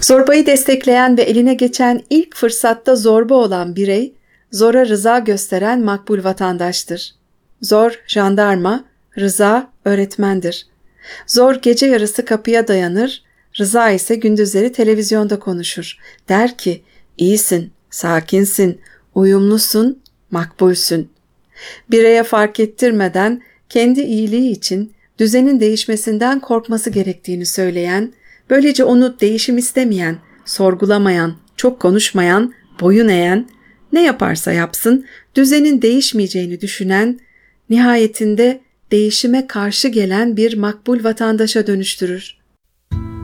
Zorbayı destekleyen ve eline geçen ilk fırsatta zorba olan birey, zora rıza gösteren makbul vatandaştır. Zor jandarma, rıza öğretmendir. Zor gece yarısı kapıya dayanır, rıza ise gündüzleri televizyonda konuşur. Der ki, iyisin, sakinsin, uyumlusun, makbulsün. Bireye fark ettirmeden kendi iyiliği için düzenin değişmesinden korkması gerektiğini söyleyen, böylece onu değişim istemeyen, sorgulamayan, çok konuşmayan, boyun eğen, ne yaparsa yapsın düzenin değişmeyeceğini düşünen, nihayetinde değişime karşı gelen bir makbul vatandaşa dönüştürür.